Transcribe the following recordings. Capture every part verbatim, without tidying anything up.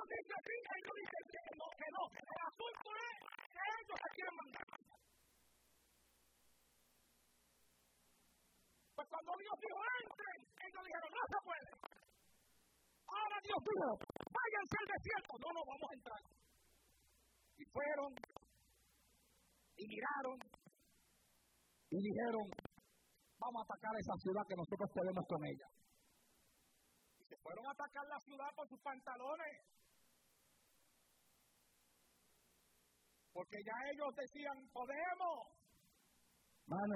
Ellos dicen sí, ellos dicen que no, que no. El asunto es que ellos se quieren mandar. Pues cuando Dios dijo, entren, ellos dijeron, no se puede. Ahora Dios dijo, váyanse al desierto. No, no, vamos a entrar. Y fueron, y miraron, y dijeron, vamos a atacar esa ciudad que nosotros podemos con ella. Y se fueron a atacar la ciudad por sus pantalones. Porque ya ellos decían, podemos. Mano,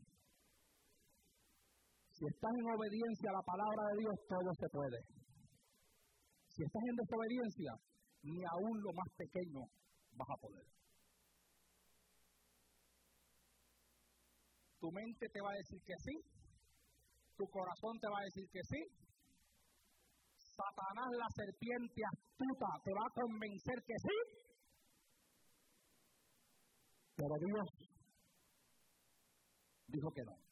si estás en obediencia a la palabra de Dios, todo se puede. Si estás en desobediencia, ni aún lo más pequeño vas a poder. Tu mente te va a decir que sí, tu corazón te va a decir que sí, Satanás, la serpiente astuta, te va a convencer que sí, pero Dios dijo que no.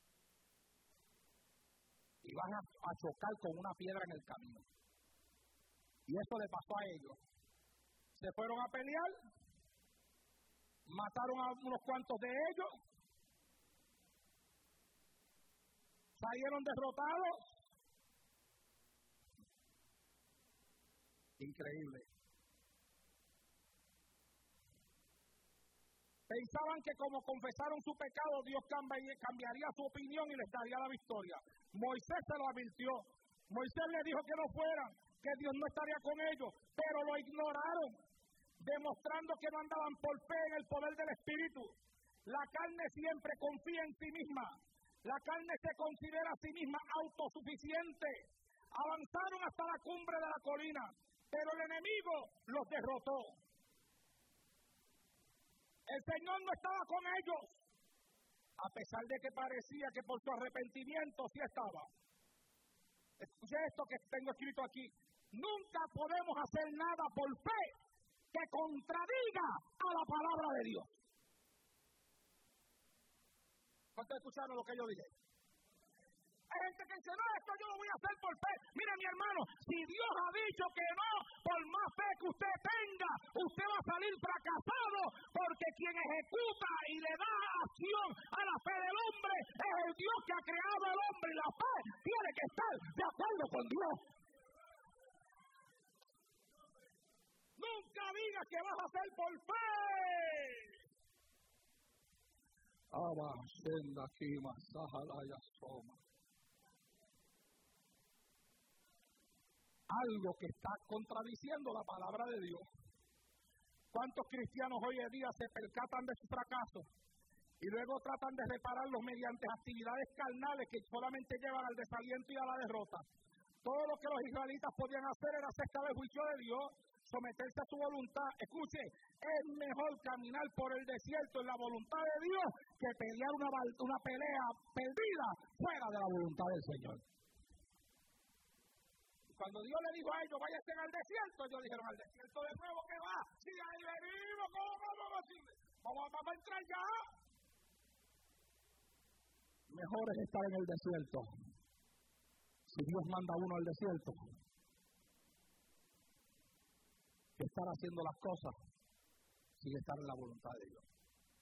Y van a, a chocar con una piedra en el camino. Y eso le pasó a ellos. Se fueron a pelear, mataron a unos cuantos de ellos, salieron derrotados. Increíble. Pensaban que como confesaron su pecado, Dios cambiaría su opinión y les daría la victoria. Moisés se lo advirtió. Moisés le dijo que no fueran, que Dios no estaría con ellos, pero lo ignoraron, demostrando que no andaban por fe en el poder del Espíritu. La carne siempre confía en sí misma. La carne se considera a sí misma autosuficiente. Avanzaron hasta la cumbre de la colina, pero el enemigo los derrotó. El Señor no estaba con ellos, a pesar de que parecía que por su arrepentimiento sí estaba. Escuche esto que tengo escrito aquí. Nunca podemos hacer nada por fe que contradiga a la palabra de Dios. ¿Cuántos escucharon lo que yo dije? Hay gente que dice, no, esto yo lo voy a hacer por fe. Mira, mi hermano, si Dios ha dicho que no, por más fe que usted tenga, usted va a salir fracasado, porque quien ejecuta y le da acción a la fe del hombre es el Dios que ha creado al hombre, y la fe tiene que estar de acuerdo con Dios. Nunca digas que vas a hacer por fe. Aba, senda, kima, sahalaya, soma. Algo que está contradiciendo la palabra de Dios. ¿Cuántos cristianos hoy en día se percatan de su fracaso y luego tratan de repararlos mediante actividades carnales que solamente llevan al desaliento y a la derrota? Todo lo que los israelitas podían hacer era acerca del juicio de Dios, someterse a su voluntad. Escuche, es mejor caminar por el desierto en la voluntad de Dios que pelear una, una pelea perdida fuera de la voluntad del Señor. Cuando Dios le dijo a ellos, váyanse al desierto, ellos dijeron, al desierto de nuevo, ¿qué va? Si ahí venimos, ¿cómo vamos a decir? Vamos, vamos a entrar ya. Mejor es estar en el desierto. Si Dios manda a uno al desierto, que estar haciendo las cosas sin estar en la voluntad de Dios.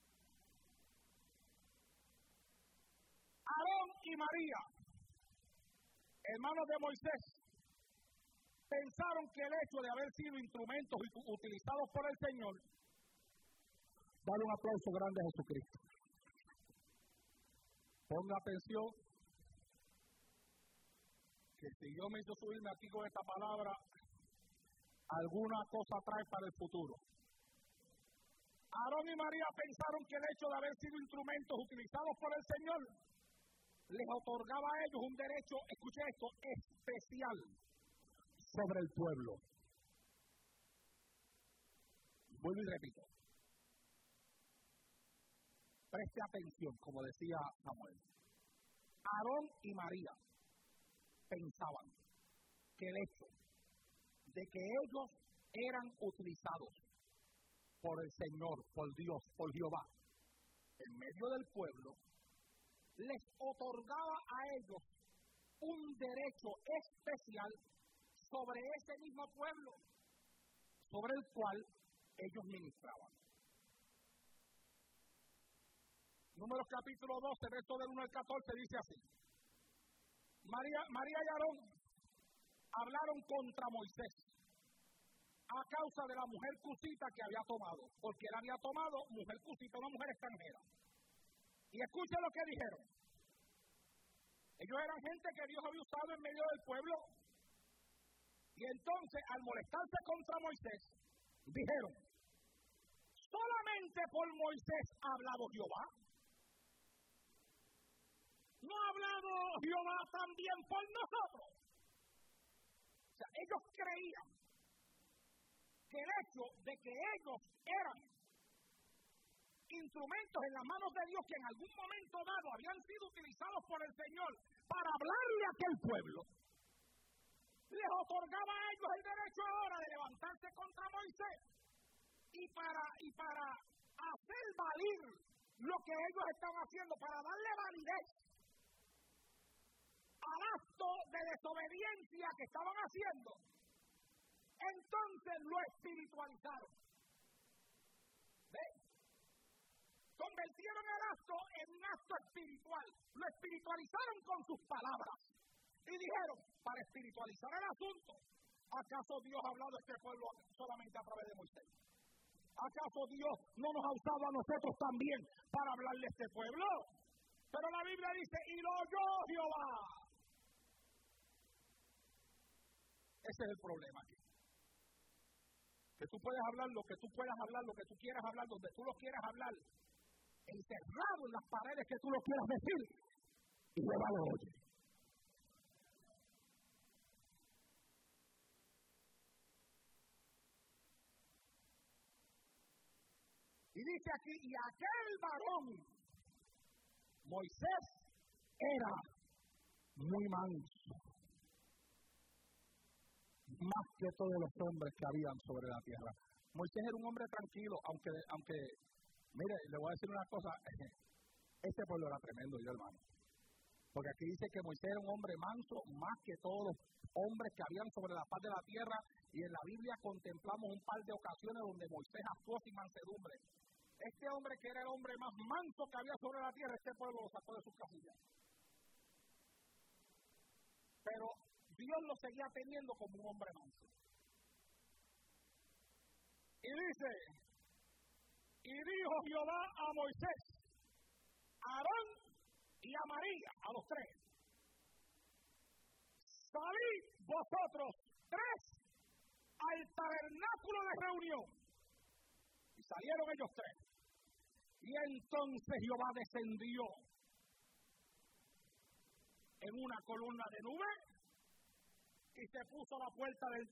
Aarón y María, hermanos de Moisés, pensaron que el hecho de haber sido instrumentos utilizados por el Señor. Dale un aplauso grande a Jesucristo. Ponga atención, que si Dios me hizo subirme aquí con esta palabra, alguna cosa trae para el futuro. Aarón y María pensaron que el hecho de haber sido instrumentos utilizados por el Señor les otorgaba a ellos un derecho, escuche esto, especial sobre el pueblo. Vuelvo y repito. Preste atención, como decía Samuel. Aarón y María pensaban que el hecho de que ellos eran utilizados por el Señor, por Dios, por Jehová, en medio del pueblo, les otorgaba a ellos un derecho especial sobre ese mismo pueblo. sobre el cual ellos ministraban. Números capítulo doce, verso del uno al catorce, dice así. María, María y Aarón hablaron contra Moisés a causa de la mujer cusita que había tomado, porque él había tomado mujer cusita, una mujer extranjera. Y escuchen lo que dijeron. Ellos eran gente que Dios había usado en medio del pueblo. Y entonces, al molestarse contra Moisés, dijeron, solamente por Moisés ha hablado Jehová. ¿No ha hablado Jehová también por nosotros? O sea, ellos creían que el hecho de que ellos eran instrumentos en las manos de Dios que en algún momento dado habían sido utilizados por el Señor para hablarle a aquel pueblo, les otorgaba a ellos el derecho ahora de levantarse contra Moisés y para, y para hacer valer lo que ellos están haciendo, para darle validez al acto de desobediencia que estaban haciendo. Entonces lo espiritualizaron. ¿Ves? Convirtieron el acto en un acto espiritual. Lo espiritualizaron con sus palabras. Y dijeron, para espiritualizar el asunto, ¿acaso Dios ha hablado a este pueblo solamente a través de Moisés? ¿Acaso Dios no nos ha usado a nosotros también para hablarle a este pueblo? Pero la Biblia dice, y lo oyó Jehová. Ese es el problema aquí. Que tú puedes hablar lo que tú puedas hablar, lo que tú quieras hablar, donde tú lo quieras hablar, encerrado en las paredes que tú lo quieras decir, y Jehová lo oye. Y dice aquí, y aquel varón, Moisés, era muy manso, más que todos los hombres que habían sobre la tierra. Moisés era un hombre tranquilo, aunque, aunque mire, le voy a decir una cosa, este pueblo era tremendo, yo hermano. Porque aquí dice que Moisés era un hombre manso, más que todos los hombres que habían sobre la faz de la tierra, y en la Biblia contemplamos un par de ocasiones donde Moisés actuó sin mansedumbre. Este hombre que era el hombre más manso que había sobre la tierra, este pueblo lo sacó de sus casillas. Pero Dios lo seguía teniendo como un hombre manso. Y dice, y dijo Jehová a Moisés, a Aarón y a María, a los tres, salid vosotros tres al tabernáculo de reunión. Y salieron ellos tres. Y entonces Jehová descendió en una columna de nube y se puso a la puerta del